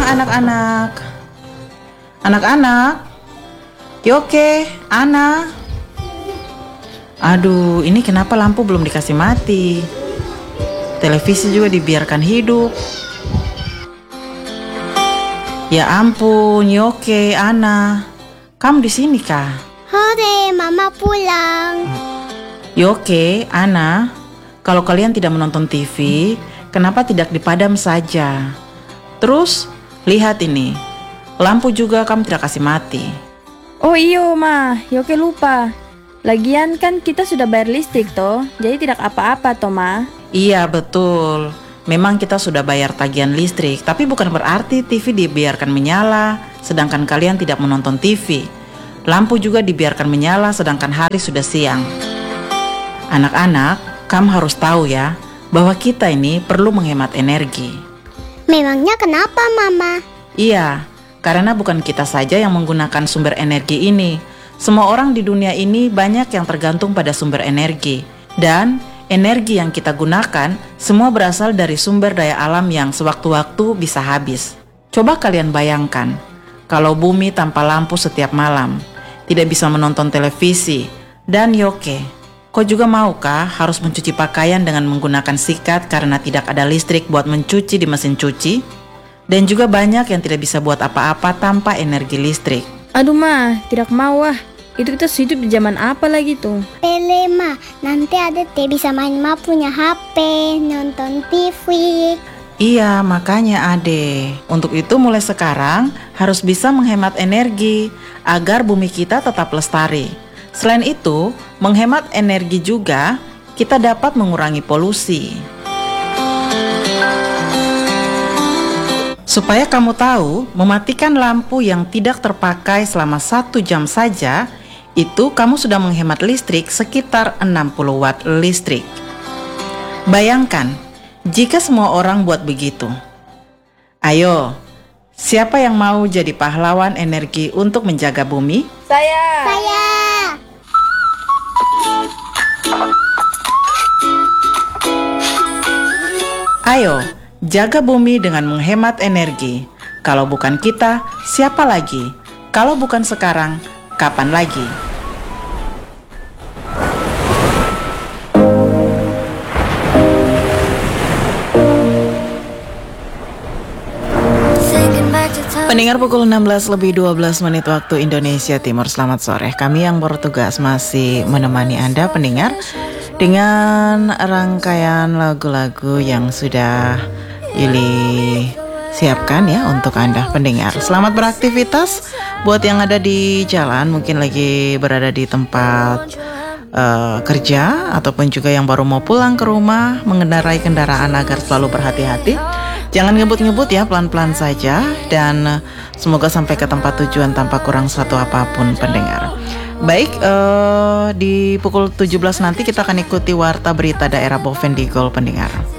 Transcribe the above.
anak-anak. Anak-anak. Yoke, Ana. Aduh, ini kenapa lampu belum dikasih mati? Televisi juga dibiarkan hidup. Ya ampun, Yoke, Ana. Kamu di sini kah? Hore, Mama pulang. Yoke, Ana. Kalau kalian tidak menonton TV, kenapa tidak dipadam saja? Terus, lihat ini. Lampu juga kamu tidak kasih mati. Oh iyo Ma, Yoke lupa. Lagian kan kita sudah bayar listrik toh, jadi tidak apa-apa toh Ma. Iya betul. Memang kita sudah bayar tagihan listrik, tapi bukan berarti TV dibiarkan menyala, sedangkan kalian tidak menonton TV. Lampu juga dibiarkan menyala, sedangkan hari sudah siang. Anak-anak, kamu harus tahu ya, bahwa kita ini perlu menghemat energi. Memangnya kenapa, Mama? Iya, karena bukan kita saja yang menggunakan sumber energi ini. Semua orang di dunia ini banyak yang tergantung pada sumber energi. Dan energi yang kita gunakan semua berasal dari sumber daya alam yang sewaktu-waktu bisa habis. Coba kalian bayangkan, kalau bumi tanpa lampu setiap malam, tidak bisa menonton televisi. Dan Yoke, kau juga maukah harus mencuci pakaian dengan menggunakan sikat karena tidak ada listrik buat mencuci di mesin cuci? Dan juga banyak yang tidak bisa buat apa-apa tanpa energi listrik. Aduh Ma, tidak mau ah. Itu kita hidup di zaman apa lagi tuh? Pele, Ma. Nanti ada bisa main Ma punya HP, nonton TV. Iya, makanya Ade. Untuk itu mulai sekarang harus bisa menghemat energi agar bumi kita tetap lestari. Selain itu, menghemat energi juga kita dapat mengurangi polusi. Supaya kamu tahu, mematikan lampu yang tidak terpakai selama 1 jam saja, itu kamu sudah menghemat listrik sekitar 60 watt listrik. Bayangkan, jika semua orang buat begitu. Ayo, siapa yang mau jadi pahlawan energi untuk menjaga bumi? Saya. Ayo, jaga bumi dengan menghemat energi. Kalau bukan kita, siapa lagi? Kalau bukan sekarang, kapan lagi? Pendengar pukul 16:12 waktu Indonesia Timur. Selamat sore. Kami yang bertugas masih menemani Anda pendengar dengan rangkaian lagu-lagu yang sudah Yuli siapkan ya untuk Anda pendengar. Selamat beraktivitas buat yang ada di jalan, mungkin lagi berada di tempat kerja ataupun juga yang baru mau pulang ke rumah, mengendarai kendaraan agar selalu berhati-hati. Jangan ngebut-ngebut ya, pelan-pelan saja. Dan semoga sampai ke tempat tujuan tanpa kurang satu apapun pendengar. Baik, di pukul 17 nanti kita akan ikuti warta berita daerah Bovendigul pendengar.